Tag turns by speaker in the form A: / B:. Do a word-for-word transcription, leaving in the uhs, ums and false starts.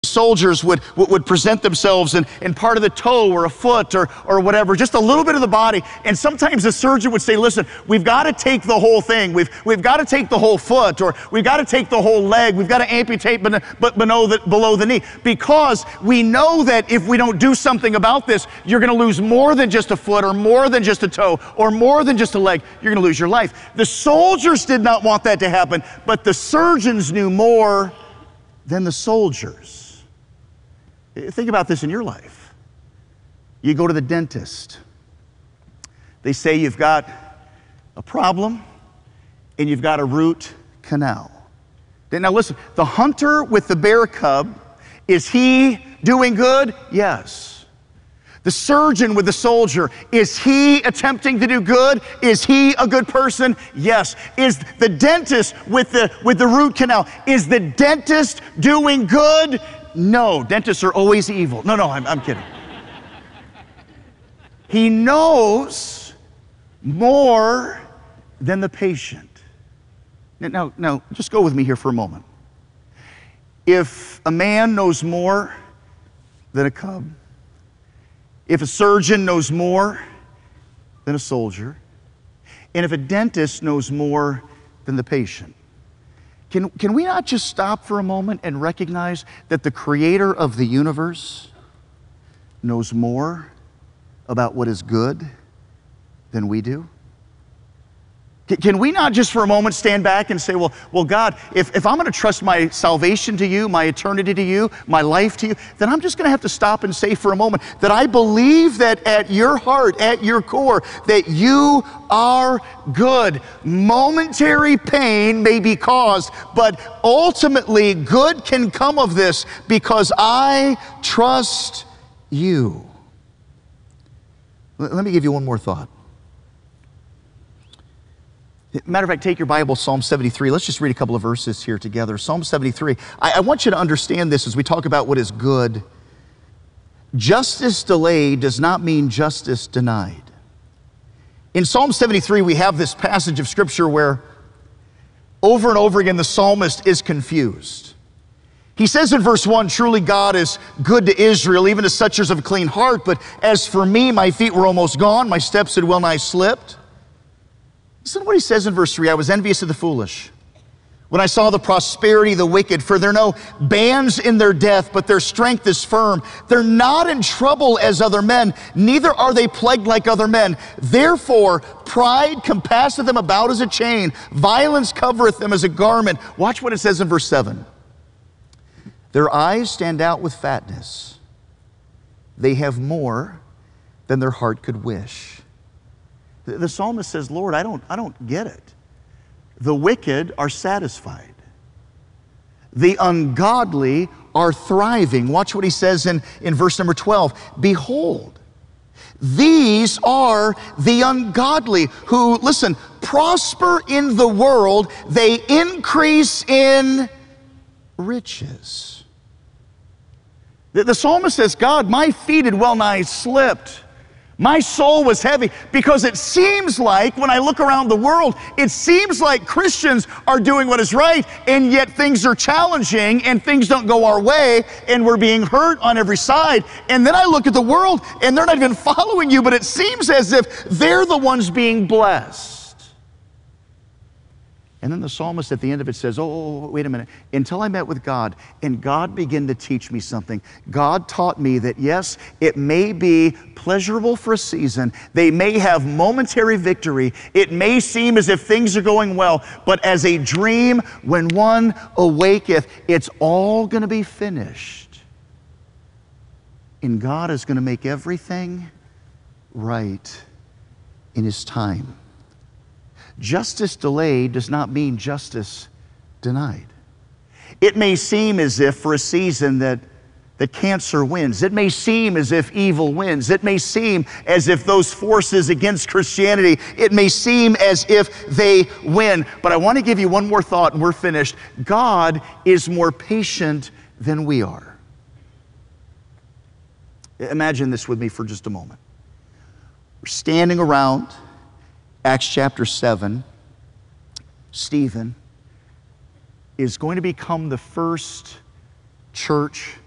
A: Soldiers would, would present themselves in, in part of the toe or a foot or, or whatever, just a little bit of the body. And sometimes the surgeon would say, listen, we've got to take the whole thing. We've, we've got to take the whole foot, or we've got to take the whole leg. We've got to amputate ben, but below the, below the knee, because we know that if we don't do something about this, you're going to lose more than just a foot or more than just a toe or more than just a leg. You're going to lose your life. The soldiers did not want that to happen, but the surgeons knew more than the soldiers. Think about this in your life. You go to the dentist. They say you've got a problem and you've got a root canal. Now listen, the hunter with the bear cub, is he doing good? Yes. The surgeon with the soldier, is he attempting to do good? Is he a good person? Yes. Is the dentist with the, with the root canal, is the dentist doing good? No, dentists are always evil. No, no, I'm, I'm kidding. He knows more than the patient. Now, now, just go with me here for a moment. If a man knows more than a cub, if a surgeon knows more than a soldier, and if a dentist knows more than the patient, Can, can we not just stop for a moment and recognize that the creator of the universe knows more about what is good than we do? Can we not just for a moment stand back and say, well, well God, if, if I'm going to trust my salvation to you, my eternity to you, my life to you, then I'm just going to have to stop and say for a moment that I believe that at your heart, at your core, that you are good. Momentary pain may be caused, but ultimately good can come of this because I trust you. Let me give you one more thought. Matter of fact, take your Bible, Psalm seventy-three. Let's just read a couple of verses here together. Psalm seventy-three. I, I want you to understand this as we talk about what is good. Justice delayed does not mean justice denied. In Psalm seventy-three, we have this passage of Scripture where over and over again the psalmist is confused. He says in verse one, truly God is good to Israel, even to such as of a clean heart. But as for me, my feet were almost gone, my steps had well nigh slipped. Listen to what he says in verse three. I was envious of the foolish when I saw the prosperity of the wicked, for there are no bands in their death, but their strength is firm. They're not in trouble as other men, neither are they plagued like other men. Therefore, pride compasseth them about as a chain, violence covereth them as a garment. Watch what it says in verse seven. Their eyes stand out with fatness. They have more than their heart could wish. The psalmist says, Lord, I don't, I don't get it. The wicked are satisfied. The ungodly are thriving. Watch what he says in, in verse number twelve. Behold, these are the ungodly who, listen, prosper in the world. They increase in riches. The, the psalmist says, God, my feet had well nigh slipped. My soul was heavy, because it seems like when I look around the world, it seems like Christians are doing what is right, and yet things are challenging and things don't go our way and we're being hurt on every side. And then I look at the world and they're not even following you, but it seems as if they're the ones being blessed. And then the psalmist at the end of it says, oh, wait a minute. Until I met with God and God began to teach me something. God taught me that yes, it may be pleasurable for a season. They may have momentary victory. It may seem as if things are going well, but as a dream, when one awaketh, it's all going to be finished. And God is going to make everything right in His time. Justice delayed does not mean justice denied. It may seem as if for a season that, that cancer wins. It may seem as if evil wins. It may seem as if those forces against Christianity, it may seem as if they win. But I want to give you one more thought and we're finished. God is more patient than we are. Imagine this with me for just a moment. We're standing around Acts chapter seven. Stephen is going to become the first church